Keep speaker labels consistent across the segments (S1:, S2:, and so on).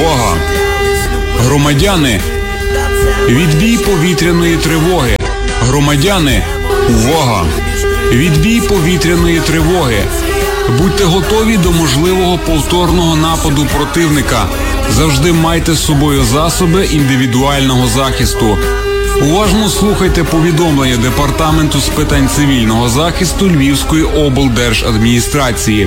S1: Увага! Громадяни! Відбій повітряної тривоги! Громадяни! Увага! Відбій повітряної тривоги! Будьте готові до можливого повторного нападу противника. Завжди майте з собою засоби індивідуального захисту. Уважно слухайте повідомлення Департаменту з питань цивільного захисту Львівської облдержадміністрації.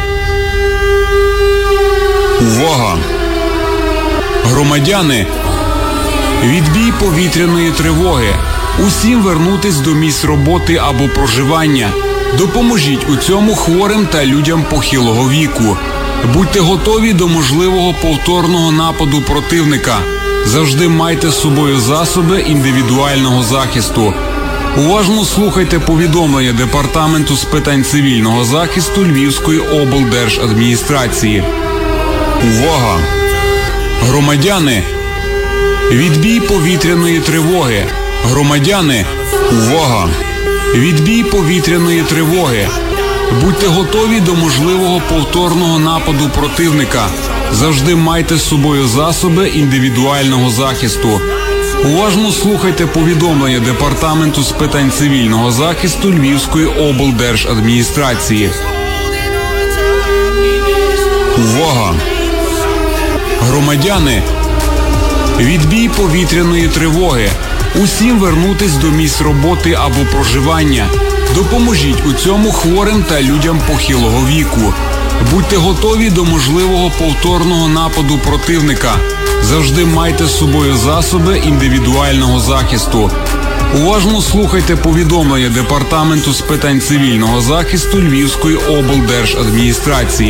S1: Увага! Громадяни! Відбій повітряної тривоги! Усім вернутись до місць роботи або проживання. Допоможіть у цьому хворим та людям похилого віку. Будьте готові до можливого повторного нападу противника. Завжди майте з собою засоби індивідуального захисту. Уважно слухайте повідомлення Департаменту з питань цивільного захисту Львівської облдержадміністрації. Увага! Громадяни! Відбій повітряної тривоги! Громадяни! Увага! Відбій повітряної тривоги! Будьте готові до можливого повторного нападу противника. Завжди майте з собою засоби індивідуального захисту. Уважно слухайте повідомлення Департаменту з питань цивільного захисту Львівської облдержадміністрації. Увага! Громадяни! Відбій повітряної тривоги! Усім вернутись до місць роботи або проживання. Допоможіть у цьому хворим та людям похилого віку. Будьте готові до можливого повторного нападу противника. Завжди майте з собою засоби індивідуального захисту. Уважно слухайте повідомлення Департаменту з питань цивільного захисту Львівської облдержадміністрації.